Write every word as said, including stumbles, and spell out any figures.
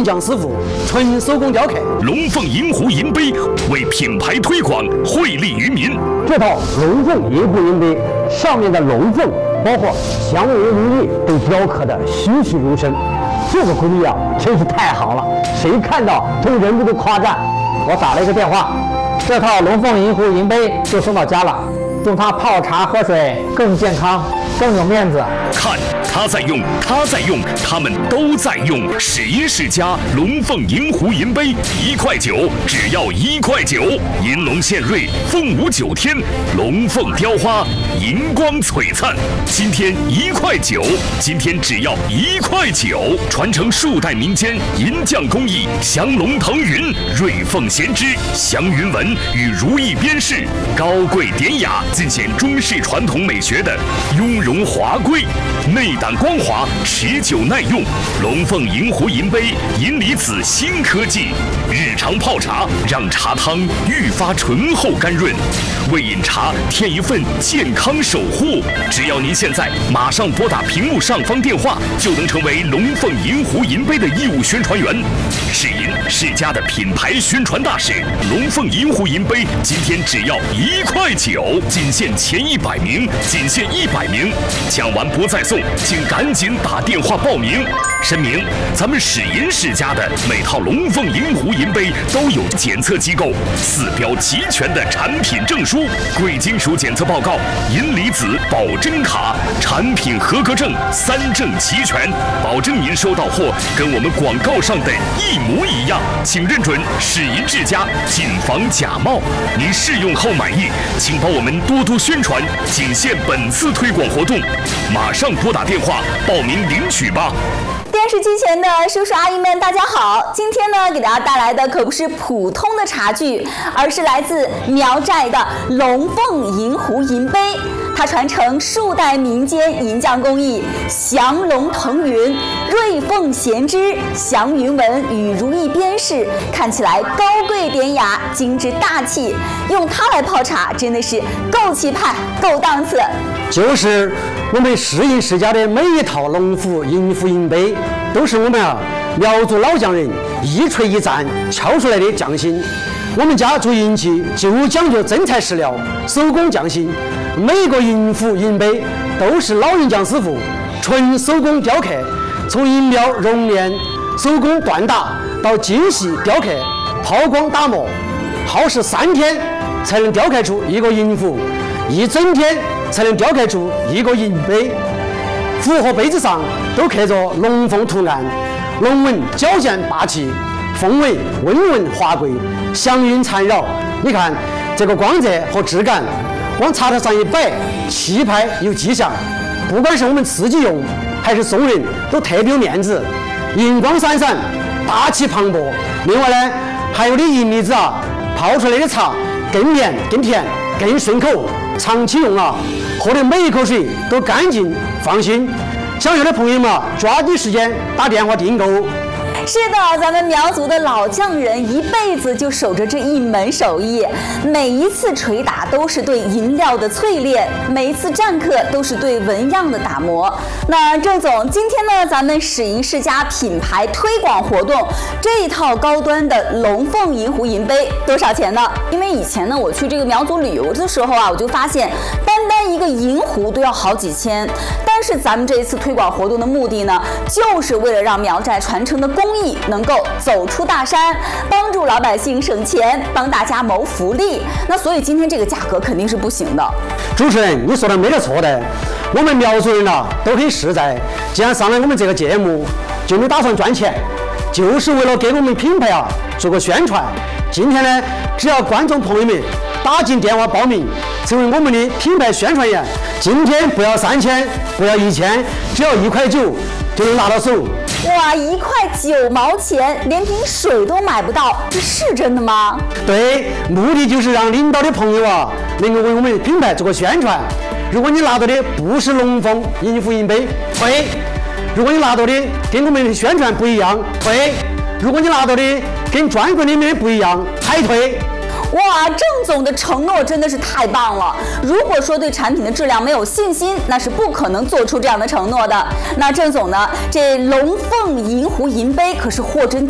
银匠师傅纯手工雕刻。 龙凤银壶银杯为品牌推广惠利于民。 这套龙凤银壶银杯上面的龙凤，包括祥云如意，都雕刻的栩栩如生。这个工艺啊，真是太好了，谁看到都忍不住夸赞。我打了一个电话，这套龙凤银壶银杯就送到家了。用它泡茶喝水更健康，更有面子。 看他在用，他在用，他们都在用。史银世家龙凤银壶银杯一块九，只要一块九。银龙献瑞，凤舞九天，龙凤雕花，银光璀璨。今天一块九，今天只要一块九。传承数代民间银匠工艺，降龙腾云，瑞凤衔枝，祥云纹与如意边饰，高贵典雅，尽显中式传统美学的雍容华贵。内胆光滑，持久耐用。龙凤银壶银杯，银离子新科技，日常泡茶让茶汤愈发醇厚甘润。为饮茶添一份健康守护。只要您现在马上拨打屏幕上方电话，就能成为龙凤银壶银杯的义务宣传员。史银世家的品牌宣传大使，龙凤银壶银杯今天只要一块九，仅限前一百名，仅限一百名，抢完不再送，请赶紧打电话报名。声明：咱们史银世家的每套龙凤银壶银杯都有检测机构四标齐全的产品证书、贵金属检测报告、银离子保真卡，产品合格证三证齐全，保证您收到货跟我们广告上的一模一样。请认准史银世家，谨防假冒。您试用后满意，请帮我们多多宣传，仅限本次推广活动，马上拨打电话报名领取吧。 电视机前的叔叔阿姨们，大家好！今天呢，给大家带来的可不是普通的茶具，而是来自苗寨的龙凤银壶银杯。它传承数代民间银匠工艺，降龙腾云，瑞凤衔枝，祥云纹与如意边饰，看起来高贵典雅、精致大气。用它来泡茶，真的是够气派、够档次。 就是我们史银世家的每一套龙虎银壶银杯，都是我们啊苗族老匠人一锤一钻敲出来的匠心。我们家做银器就讲究真材实料，手工匠心。每个银壶银杯都是老银匠师傅纯手工雕刻，从银料熔炼、手工锻打到精细雕刻、抛光打磨，耗时三天才能雕刻出一个银壶，一整天才能雕刻出一个银杯。壶和杯子上都刻着龙凤图案，龙纹矫健霸气，凤纹温润华贵，祥云缠绕。你看这个光泽和质感，往茶台上一摆，气派有气象。不管是我们自己用还是送人，都特别有面子，银光闪闪，大气磅礴。另外呢，还有的银离子啊，泡出来的茶更绵更甜更顺口，长期用啊，喝的每一口水都干净放心。想要的朋友们抓紧时间打电话订购。 是的，咱们苗族的老匠人一辈子就守着这一门手艺，每一次捶打都是对银料的淬炼，每一次篆刻都是对纹样的打磨。那郑总，今天呢，咱们史银世家品牌推广活动，这一套高端的龙凤银壶银杯多少钱呢？因为以前呢，我去这个苗族旅游的时候啊，我就发现单单一个银壶都要好几千。但是咱们这一次推广活动的目的呢，就是为了让苗寨传承的工艺能够走出大山，帮助老百姓省钱，帮大家谋福利。那所以今天这个价格肯定是不行的。 主持人，你说的没得错的。我们苗族人啊都很实在，既然上来我们这个节目，就没打算赚钱，就是为了给我们品牌啊做个宣传。今天呢，只要观众朋友们打进电话报名，成为我们的品牌宣传员，今天不要三千，不要一千，只要一块九就能拿到手。 哇，一块九毛钱，连瓶水都买不到，这是真的吗？ 对，目的就是让领导的朋友啊，能够为我们品牌做个宣传。如果你拿到的不是龙凤银壶银杯，退；如果你拿到的跟我们的宣传不一样，退；如果你拿到的跟专柜里面不一样，还退。 哇，郑总的承诺真的是太棒了！如果说对产品的质量没有信心，那是不可能做出这样的承诺的。那郑总呢，这龙凤银壶银杯可是货真